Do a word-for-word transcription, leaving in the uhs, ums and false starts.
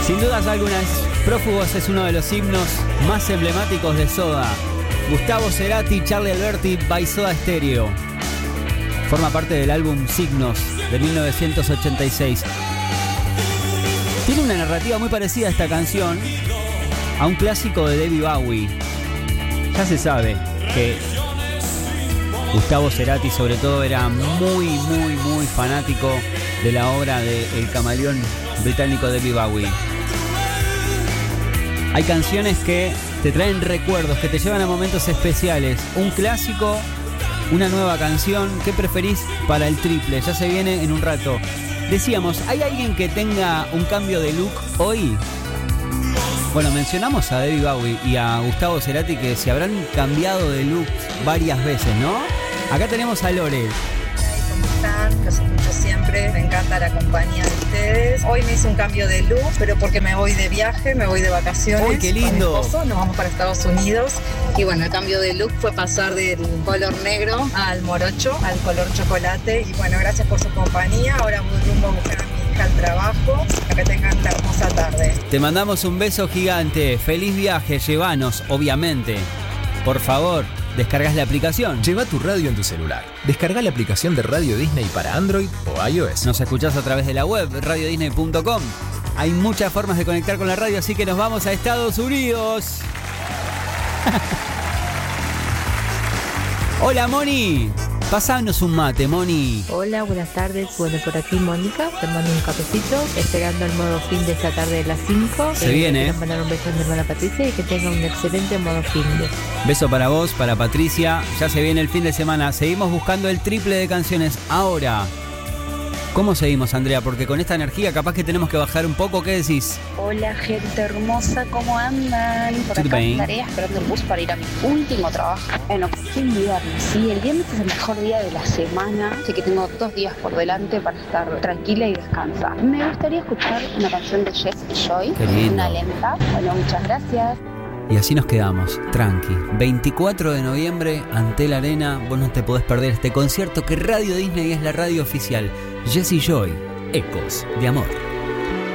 Sin dudas algunas, Prófugos es uno de los himnos más emblemáticos de Soda. Gustavo Cerati, Charlie Alberti, by Soda Stereo. Forma parte del álbum Signos de mil novecientos ochenta y seis. Tiene una narrativa muy parecida a esta canción, a un clásico de David Bowie. Ya se sabe que Gustavo Cerati sobre todo era muy, muy, muy fanático de la obra del camaleón británico David Bowie. Hay canciones que te traen recuerdos, que te llevan a momentos especiales. Un clásico, una nueva canción. ¿Qué preferís para el triple? Ya se viene en un rato. Decíamos, ¿hay alguien que tenga un cambio de look hoy? Bueno, mencionamos a David Bowie y a Gustavo Cerati que se habrán cambiado de look varias veces, ¿no? Acá tenemos a Lore. ¿Cómo están? Los escucho siempre, me encanta la compañía de ustedes. Hoy me hice un cambio de look, pero porque me voy de viaje, me voy de vacaciones. ¡Uy, qué lindo! Con mi esposo, nos vamos para Estados Unidos. Y bueno, el cambio de look fue pasar del color negro al morocho, al color chocolate. Y bueno, gracias por su compañía. Ahora voy rumbo a buscar a mi hija al trabajo. Que tengan una hermosa tarde. Te mandamos un beso gigante. Feliz viaje, llévanos, obviamente. Por favor, descargas la aplicación. Lleva tu radio en tu celular. Descarga la aplicación de Radio Disney para Android o iOS. Nos escuchás a través de la web, radio disney punto com. Hay muchas formas de conectar con la radio, así que nos vamos a Estados Unidos. Hola, Moni. Pasanos un mate, Moni. Hola, buenas tardes. Bueno, por aquí Mónica, te mando un cafecito, esperando el modo fin de esta tarde de las cinco. Se eh, viene. Quiero mandar un beso a mi hermana Patricia y que tenga un excelente modo fin de. Beso para vos, para Patricia. Ya se viene el fin de semana. Seguimos buscando el triple de canciones. Ahora, ¿cómo seguimos, Andrea? Porque con esta energía capaz que tenemos que bajar un poco. ¿Qué decís? Hola, gente hermosa, ¿cómo andan? Por acá estaré esperando el bus para ir a mi último trabajo. Bueno, es el viernes, sí, el viernes es el mejor día de la semana, así que tengo dos días por delante para estar tranquila y descansar. Me gustaría escuchar una canción de Jess y Joy, una lenta. Bueno, muchas gracias. Y así nos quedamos, tranqui. veinticuatro de noviembre, Antel Arena. Vos no te podés perder este concierto que Radio Disney es la radio oficial. Jess y Joy, ecos de amor.